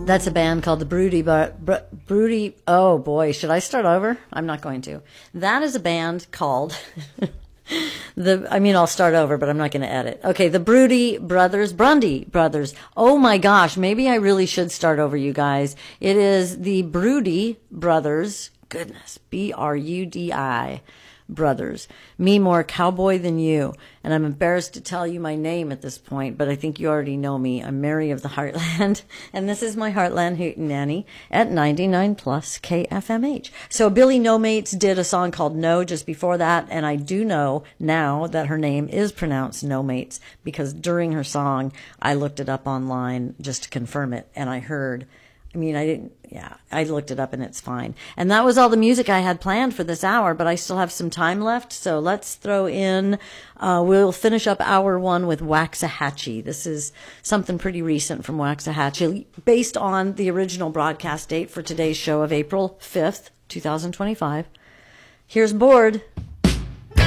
That's a band called the Broody. Oh boy, should I start over? I'm not going to. That is a band called I'll start over, but I'm not going to edit. Okay, the Brundy Brothers. Oh my gosh, maybe I really should start over, you guys. It is the Broody Brothers. Goodness, Brudi Brothers. Me more cowboy than you. And I'm embarrassed to tell you my name at this point, but I think you already know me. I'm Mary of the Heartland, and this is my Heartland Hootenanny at 99 plus KFMH. So Billy No Mates did a song called No just before that, and I do know now that her name is pronounced No Mates, because during her song, I looked it up online just to confirm it, and I heard, I looked it up and it's fine. And that was all the music I had planned for this hour, but I still have some time left. So let's throw in, we'll finish up hour one with Waxahachie. This is something pretty recent from Waxahachie, based on the original broadcast date for today's show of April 5th, 2025. Here's Bored.